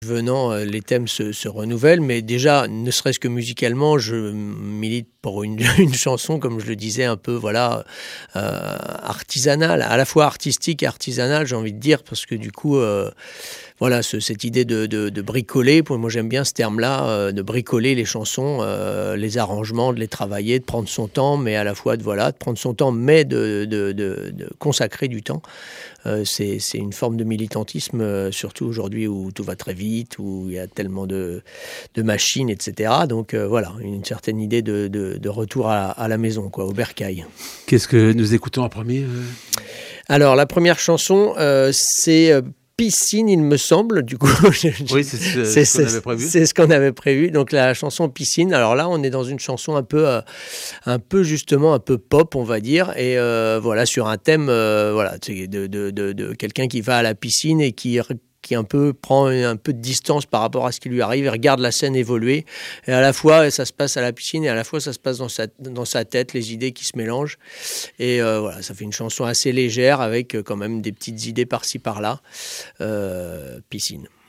Venant, les thèmes se renouvellent, mais déjà, ne serait-ce que musicalement, je milite pour une chanson, comme je le disais, un peu artisanale, à la fois artistique et artisanale, j'ai envie de dire, parce que du coup, cette idée de bricoler, moi j'aime bien ce terme-là, de bricoler les chansons, les arrangements, de les travailler, de prendre son temps, mais à la fois de prendre son temps, mais de consacrer du temps. C'est une forme de militantisme, surtout aujourd'hui où tout va très vite, où il y a tellement de machines, etc. Donc une certaine idée de retour à la maison, au bercail. Qu'est-ce que nous écoutons en premier Alors, la première chanson, c'est Piscine, il me semble, du coup. Oui, c'est ce qu'on avait prévu. C'est ce qu'on avait prévu. Donc, la chanson Piscine. Alors là, on est dans une chanson un peu pop, on va dire. Et sur un thème, de quelqu'un qui va à la piscine et qui un peu prend un peu de distance par rapport à ce qui lui arrive et regarde la scène évoluer. Et à la fois, ça se passe à la piscine et à la fois, ça se passe dans sa tête, les idées qui se mélangent. Et ça fait une chanson assez légère avec quand même des petites idées par-ci par-là. Piscine.